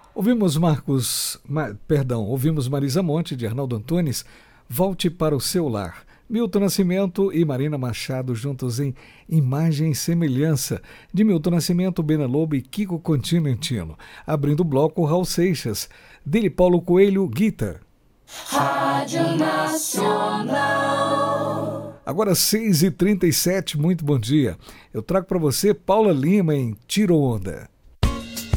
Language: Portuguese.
Ouvimos Marisa Monte, de Arnaldo Antunes, Volte para o Seu Lar. Milton Nascimento e Marina Machado juntos em Imagem e Semelhança, de Milton Nascimento, Bena Lobo e Kiko Continentino. Abrindo o bloco, Raul Seixas, dele Paulo Coelho, Guitar. Rádio Nacional. Agora 6h37, muito bom dia. Eu trago para você Paula Lima em Tiro Onda.